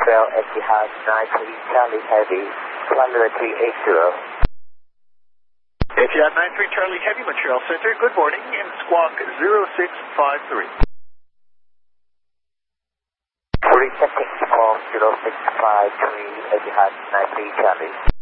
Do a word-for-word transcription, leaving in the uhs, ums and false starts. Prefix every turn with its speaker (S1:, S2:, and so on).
S1: Montreal Etihad nine three Charlie Heavy, runway three eight zero.
S2: Etihad nine three Charlie Heavy, Montreal Center, good morning, in squawk zero six five three.
S1: Resetting squawk zero six five three Etihad nine three Charlie.